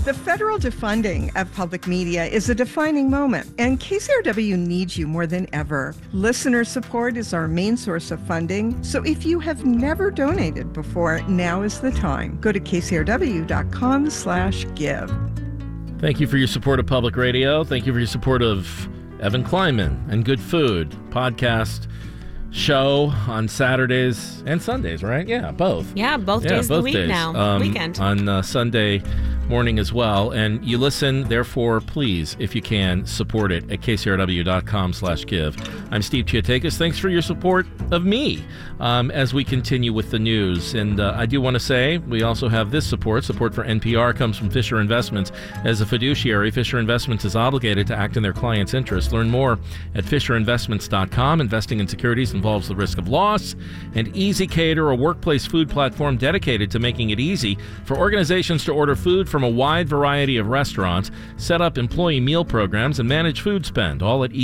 The federal defunding of public media is a defining moment, and KCRW needs you more than ever. Listener support is our main source of funding, so if you have never donated before, now is the time. Go to kcrw.com/give. Thank you for your support of public radio. Thank you for your support of Evan Kleinman and Good Food podcast show on Saturdays and Sundays, right? Yeah, both. Yeah, both days of the week now. Weekend. On Sunday morning as well. And you listen, therefore, please, if you can, support it at kcrw.com/give. I'm Steve Chiatakis. Thanks for your support of me as we continue with the news. And I do want to say we also have this support. Support for NPR comes from Fisher Investments. As a fiduciary, Fisher Investments is obligated to act in their clients' interest. Learn more at fisherinvestments.com. Investing in securities involves the risk of loss. And Easy Cater, a workplace food platform dedicated to making it easy for organizations to order food from a wide variety of restaurants, set up employee meal programs, and manage food spend, all at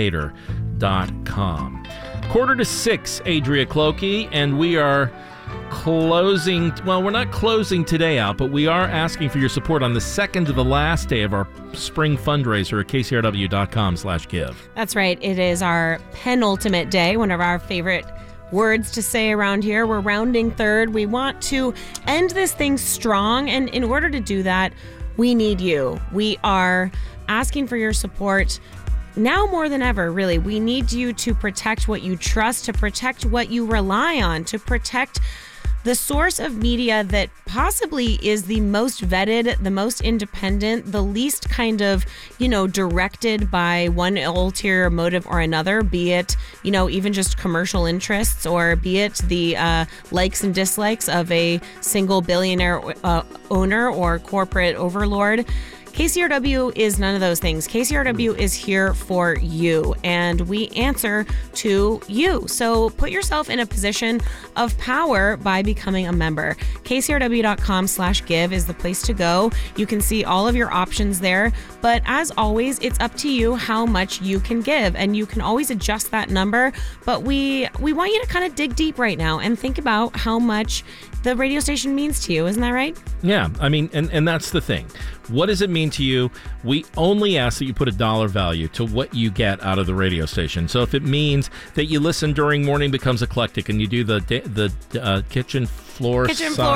easycater.com. 5:45, Adria Clokey, and we are closing, well, we're not closing today out, but we are asking for your support on the second to the last day of our spring fundraiser at kcrw.com/give. That's right. It is our penultimate day, one of our favorite words to say around here. We're rounding third. We want to end this thing strong, and in order to do that, we need you. We are asking for your support now more than ever, really. We need you to protect what you trust, to protect what you rely on, to protect the source of media that possibly is the most vetted, the most independent, the least kind of, directed by one ulterior motive or another, be it, even just commercial interests, or be it the likes and dislikes of a single billionaire owner or corporate overlord. KCRW is none of those things. KCRW is here for you, and we answer to you. So put yourself in a position of power by becoming a member. KCRW.com/give is the place to go. You can see all of your options there, but as always, it's up to you how much you can give, and you can always adjust that number, but we want you to kind of dig deep right now and think about how much the radio station means to you. Isn't that right? Yeah, I mean, and that's the thing. What does it mean to you? We only ask that you put a dollar value to what you get out of the radio station. So if it means that you listen during Morning Becomes Eclectic and you do the kitchen floor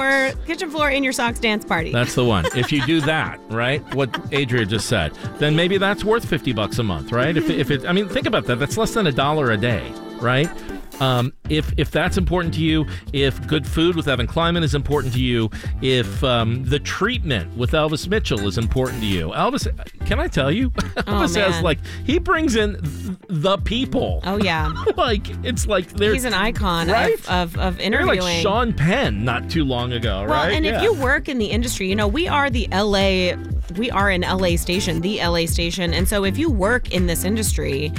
in your socks dance party. That's the one. If you do that, right? What Adria just said, then maybe that's worth $50 a month, right? If it, I mean, think about that. That's less than $1 a day, right? If that's important to you, if Good Food with Evan Kleinman is important to you, if the treatment with Elvis Mitchell is important to you, Elvis, can I tell you? Elvis has he brings in the people. Oh yeah, it's like he's an icon, right? of interviewing. They're like Sean Penn not too long ago, right? Well, and if you work in the industry, we are the LA. We are an LA station, the LA station. And so if you work in this industry,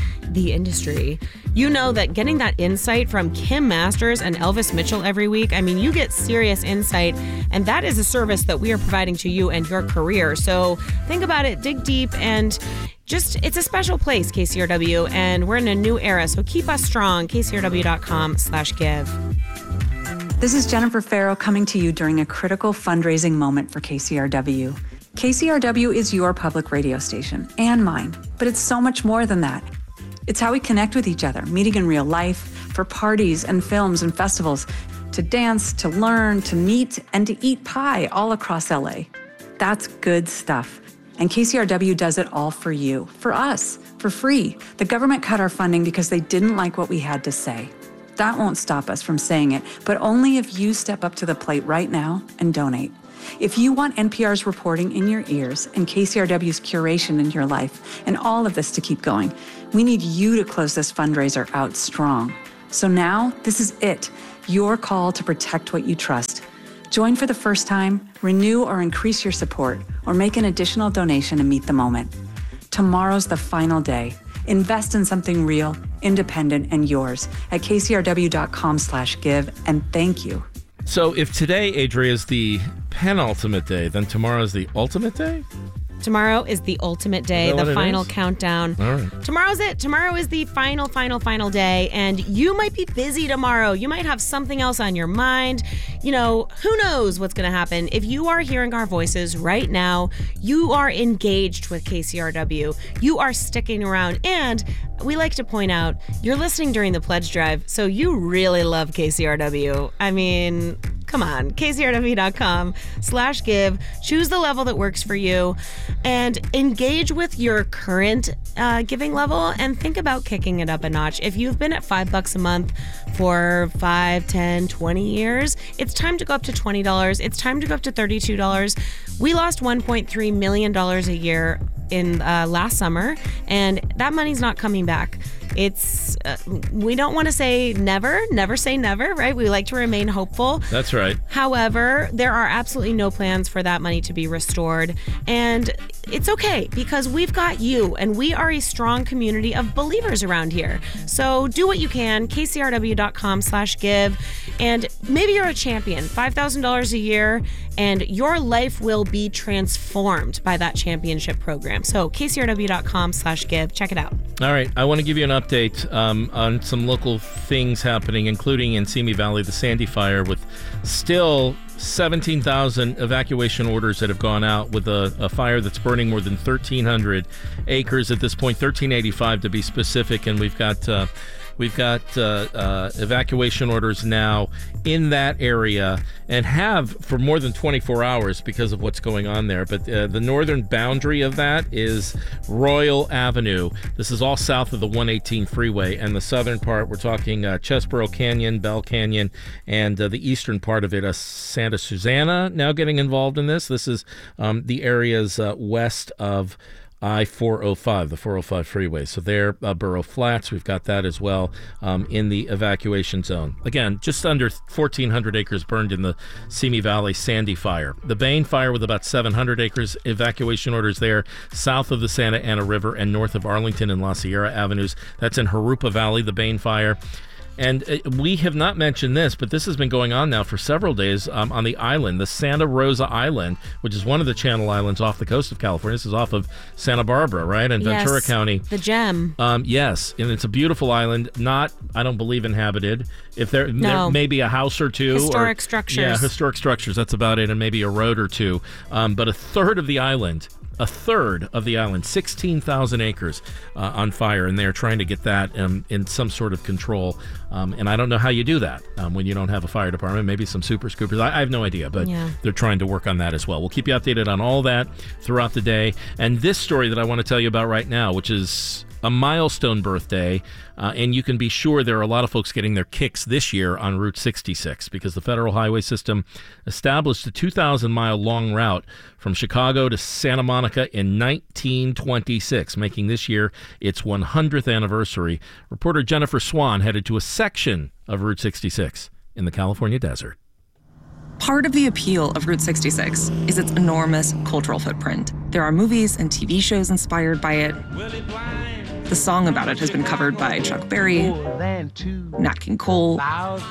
you know that getting that insight from Kim Masters and Elvis Mitchell every week, I mean, you get serious insight, and that is a service that we are providing to you and your career. So think about it, dig deep, and it's a special place, KCRW, and we're in a new era. So keep us strong, kcrw.com/give. This is Jennifer Farrow coming to you during a critical fundraising moment for KCRW. KCRW is your public radio station and mine, but it's so much more than that. It's how we connect with each other, meeting in real life, for parties and films and festivals, to dance, to learn, to meet, and to eat pie all across LA. That's good stuff. And KCRW does it all for you, for us, for free. The government cut our funding because they didn't like what we had to say. That won't stop us from saying it, but only if you step up to the plate right now and donate. If you want NPR's reporting in your ears and KCRW's curation in your life and all of this to keep going, we need you to close this fundraiser out strong. So now, this is it, your call to protect what you trust. Join for the first time, renew or increase your support, or make an additional donation to meet the moment. Tomorrow's the final day. Invest in something real, independent, and yours at kcrw.com/give, and thank you. So if today, Adria, is the penultimate day, then tomorrow is the ultimate day? Tomorrow is the ultimate day, the final countdown. All right. Tomorrow's it. Tomorrow is the final day, and you might be busy tomorrow. You might have something else on your mind. You know, who knows what's going to happen. If you are hearing our voices right now, you are engaged with KCRW. You are sticking around, and we like to point out, you're listening during the pledge drive, so you really love KCRW. I mean, come on, kcrw.com/give. Choose the level that works for you and engage with your current giving level and think about kicking it up a notch. If you've been at $5 a month for 5, 10, 20 years, it's time to go up to $20. It's time to go up to $32. We lost $1.3 million a year in last summer, and that money's not coming back. It's we don't want to say never say never, right? We like to remain hopeful. That's right. However, there are absolutely no plans for that money to be restored, and it's okay because we've got you, and we are a strong community of believers around here. So do what you can, kcrw.com/give, and maybe you're a champion, $5,000 a year, and your life will be transformed by that championship program. So kcrw.com/give, check it out. All right, I want to give you an update on some local things happening, including in Simi Valley, the Sandy Fire, with still 17,000 evacuation orders that have gone out, with a fire that's burning more than 1,300 acres at this point, 1,385 to be specific, and we've got evacuation orders now in that area, and have for more than 24 hours because of what's going on there. But the northern boundary of that is Royal Avenue. This is all south of the 118 freeway, and the southern part, we're talking Chesborough Canyon, Bell Canyon, and the eastern part of it, Santa Susana, now getting involved in this. This is the areas west of I-405, the 405 freeway. So there, Borough Flats, we've got that as well in the evacuation zone. Again, just under 1,400 acres burned in the Simi Valley Sandy Fire. The Bain Fire with about 700 acres, evacuation orders there south of the Santa Ana River and north of Arlington and La Sierra Avenues. That's in Jurupa Valley, the Bain Fire. And we have not mentioned this, but this has been going on now for several days on the island, the Santa Rosa Island, which is one of the Channel Islands off the coast of California. This is off of Santa Barbara, right, in Ventura County. The gem. Yes, and it's a beautiful island, not, I don't believe, inhabited. If there may be a house or two. Historic structures. Yeah, historic structures, that's about it, and maybe a road or two. But a third of the island, 16,000 acres on fire, and they're trying to get that in some sort of control. And I don't know how you do that when you don't have a fire department, maybe some super scoopers. I have no idea, but they're trying to work on that as well. We'll keep you updated on all that throughout the day. And this story that I want to tell you about right now, which is a milestone birthday, and you can be sure there are a lot of folks getting their kicks this year on Route 66 because the Federal Highway System established a 2,000-mile long route from Chicago to Santa Monica in 1926, making this year its 100th anniversary. Reporter Jennifer Swan headed to a section of Route 66 in the California desert. Part of the appeal of Route 66 is its enormous cultural footprint. There are movies and TV shows inspired by it. The song about it has been covered by Chuck Berry, Nat King Cole,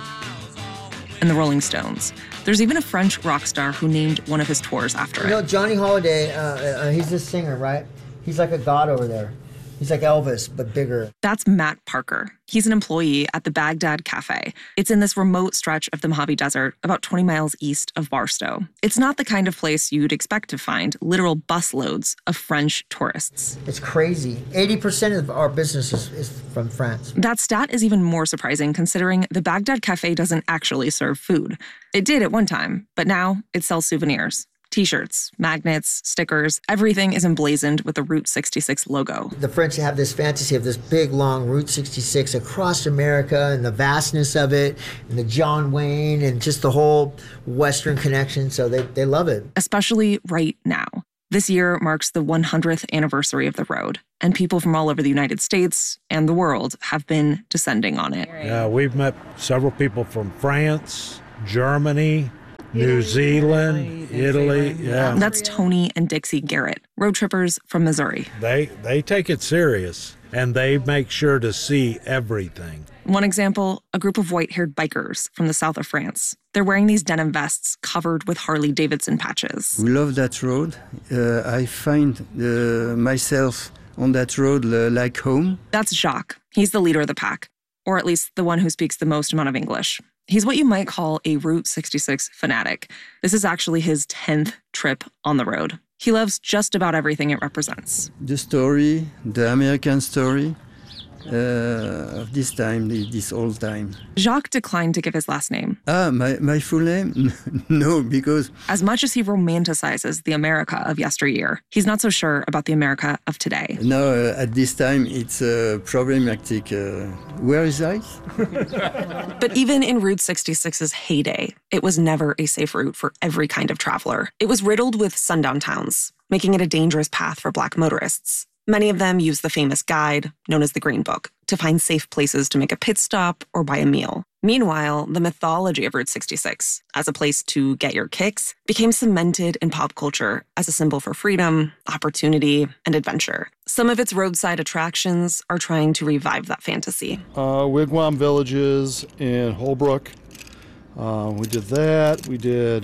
and the Rolling Stones. There's even a French rock star who named one of his tours after it. You know, Johnny Holiday, he's this singer, right? He's like a god over there. He's like Elvis, but bigger. That's Matt Parker. He's an employee at the Baghdad Cafe. It's in this remote stretch of the Mojave Desert, about 20 miles east of Barstow. It's not the kind of place you'd expect to find literal busloads of French tourists. It's crazy. 80% of our business is from France. That stat is even more surprising considering the Baghdad Cafe doesn't actually serve food. It did at one time, but now it sells souvenirs. T-shirts, magnets, stickers, everything is emblazoned with the Route 66 logo. The French have this fantasy of this big, long Route 66 across America and the vastness of it, and the John Wayne, and just the whole Western connection, so they love it. Especially right now. This year marks the 100th anniversary of the road, and people from all over the United States and the world have been descending on it. Yeah, we've met several people from France, Germany, New Zealand, Italy, yeah. That's Tony and Dixie Garrett, road trippers from Missouri. They take it serious, and they make sure to see everything. One example, a group of white-haired bikers from the south of France. They're wearing these denim vests covered with Harley-Davidson patches. We love that road. I find myself on that road like home. That's Jacques. He's the leader of the pack, or at least the one who speaks the most amount of English. He's what you might call a Route 66 fanatic. This is actually his 10th trip on the road. He loves just about everything it represents. The story, the American story of this time, this old time. Jacques declined to give his last name. My full name? No, because... As much as he romanticizes the America of yesteryear, he's not so sure about the America of today. Now, at this time, it's problematic. Where is ice? But even in Route 66's heyday, it was never a safe route for every kind of traveler. It was riddled with sundown towns, making it a dangerous path for Black motorists. Many of them use the famous guide, known as the Green Book, to find safe places to make a pit stop or buy a meal. Meanwhile, the mythology of Route 66, as a place to get your kicks, became cemented in pop culture as a symbol for freedom, opportunity, and adventure. Some of its roadside attractions are trying to revive that fantasy. Wigwam Villages in Holbrook. We did that. We did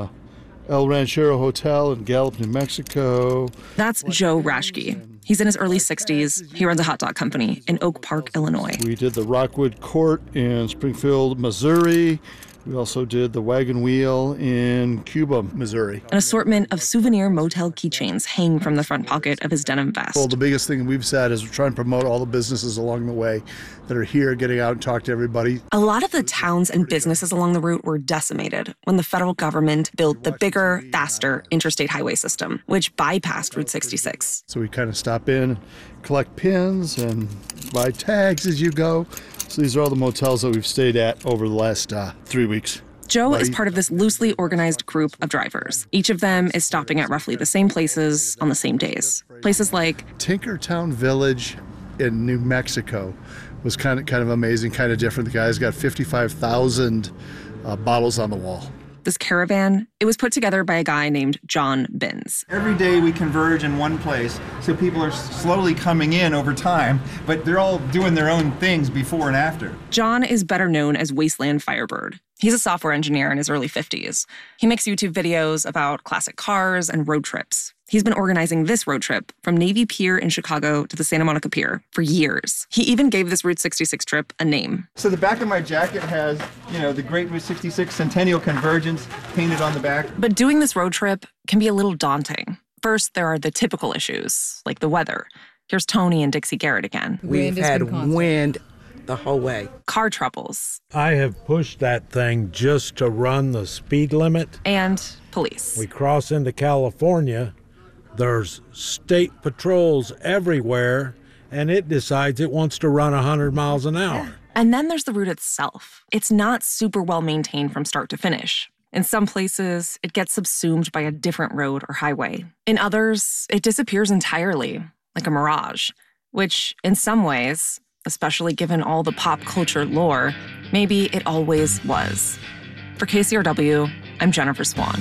El Ranchero Hotel in Gallup, New Mexico. That's Joe Raschke. He's in his early 60s. He runs a hot dog company in Oak Park, Illinois. We did the Rockwood Court in Springfield, Missouri. We also did the Wagon Wheel in Cuba, Missouri. An assortment of souvenir motel keychains hang from the front pocket of his denim vest. Well, the biggest thing we've said is we're trying to promote all the businesses along the way that are here, getting out and talk to everybody. A lot of the towns and businesses along the route were decimated when the federal government built the bigger, faster interstate highway system, which bypassed Route 66. So we kind of stop in, collect pins, and buy tags as you go. So these are all the motels that we've stayed at over the last 3 weeks. Joe is part of this loosely organized group of drivers. Each of them is stopping at roughly the same places on the same days. Places like Tinkertown Village in New Mexico was kind of amazing, kind of different. The guy's got 55,000 bottles on the wall. This caravan, it was put together by a guy named John Binns. Every day we converge in one place, so people are slowly coming in over time, but they're all doing their own things before and after. John is better known as Wasteland Firebird. He's a software engineer in his early 50s. He makes YouTube videos about classic cars and road trips. He's been organizing this road trip from Navy Pier in Chicago to the Santa Monica Pier for years. He even gave this Route 66 trip a name. So the back of my jacket has, the Great Route 66 Centennial Convergence painted on the back. But doing this road trip can be a little daunting. First, there are the typical issues, like the weather. Here's Tony and Dixie Garrett again. We've had wind the whole way. Car troubles. I have pushed that thing just to run the speed limit. And police. We cross into California. There's state patrols everywhere, and it decides it wants to run 100 miles an hour. And then there's the route itself. It's not super well maintained from start to finish. In some places, it gets subsumed by a different road or highway. In others, it disappears entirely, like a mirage, which in some ways, especially given all the pop culture lore, maybe it always was. For KCRW, I'm Jennifer Swan.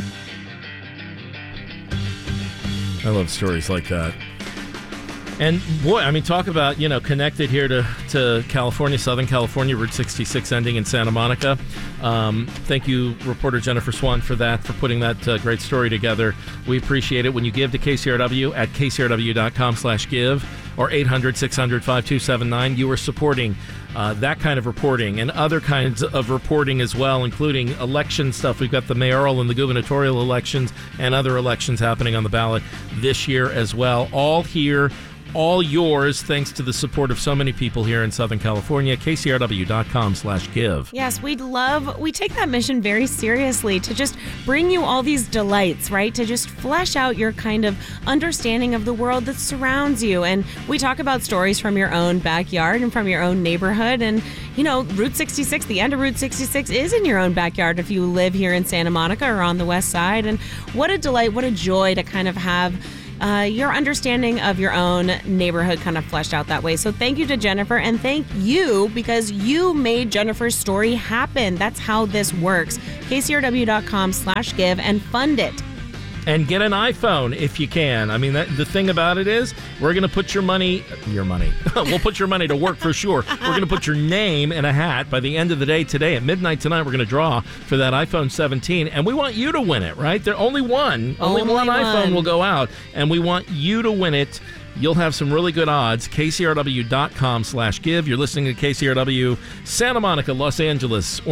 I love stories like that. And boy, talk about, connected here to California, Southern California, Route 66 ending in Santa Monica. Thank you, reporter Jennifer Swan, for putting that great story together. We appreciate it. When you give to KCRW at kcrw.com/give or 800-600-5279, you are supporting that kind of reporting and other kinds of reporting as well, including election stuff. We've got the mayoral and the gubernatorial elections and other elections happening on the ballot this year as well. All here, all yours, thanks to the support of so many people here in Southern California. KCRW.com/give. Yes, we take that mission very seriously to just bring you all these delights, right? To just flesh out your kind of understanding of the world that surrounds you. And we talk about stories from your own backyard and from your own neighborhood. And, Route 66, the end of Route 66 is in your own backyard if you live here in Santa Monica or on the west side. And what a delight, what a joy to kind of have your understanding of your own neighborhood kind of fleshed out that way. So thank you to Jennifer, and thank you because you made Jennifer's story happen. That's how this works. KCRW.com/give and fund it. And get an iPhone if you can. I mean, the thing about it is, we're going to put your money. We'll put your money to work for sure. We're going to put your name in a hat by the end of the day today. At midnight tonight, we're going to draw for that iPhone 17. And we want you to win it, right? There only one. Only one iPhone will go out. And we want you to win it. You'll have some really good odds. KCRW.com/give. You're listening to KCRW Santa Monica, Los Angeles.